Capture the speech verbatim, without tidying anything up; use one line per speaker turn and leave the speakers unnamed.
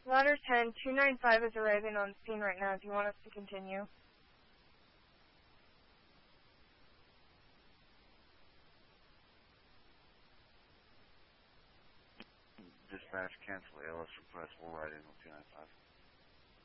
Ladder ten, two nine five is arriving on scene right now. Do you want us to continue?
Dispatch, cancel A L S request. We'll ride in with two nine five.